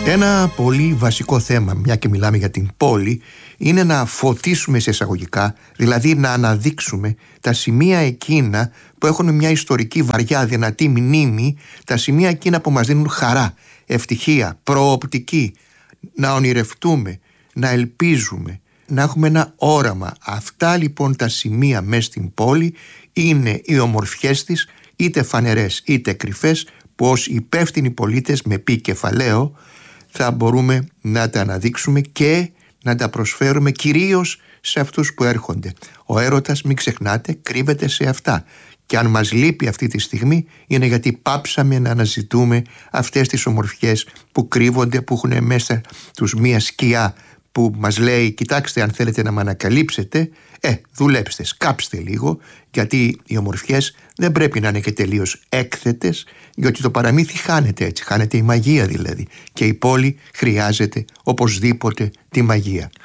Ένα πολύ βασικό θέμα, μια και μιλάμε για την πόλη, είναι να φωτίσουμε σε εισαγωγικά, δηλαδή να αναδείξουμε τα σημεία εκείνα που έχουν μια ιστορική βαριά δυνατή μνήμη, τα σημεία εκείνα που μας δίνουν χαρά, ευτυχία, προοπτική, να ονειρευτούμε, να ελπίζουμε, να έχουμε ένα όραμα. Αυτά λοιπόν τα σημεία μέσα στην πόλη είναι οι ομορφιές της, είτε φανερές είτε κρυφές, που ως υπεύθυνοι πολίτες με πι κεφαλαίο θα μπορούμε να τα αναδείξουμε και να τα προσφέρουμε κυρίως σε αυτούς που έρχονται. Ο έρωτας, μην ξεχνάτε, κρύβεται σε αυτά. Και αν μας λείπει αυτή τη στιγμή είναι γιατί πάψαμε να αναζητούμε αυτές τις ομορφιές που κρύβονται, που έχουν μέσα τους μία σκιά που μας λέει κοιτάξτε, αν θέλετε να με ανακαλύψετε, δουλέψτε, σκάψτε λίγο, γιατί οι ομορφιές δεν πρέπει να είναι και τελείως έκθετες, γιατί το παραμύθι χάνεται έτσι, χάνεται η μαγεία δηλαδή, και η πόλη χρειάζεται οπωσδήποτε τη μαγεία.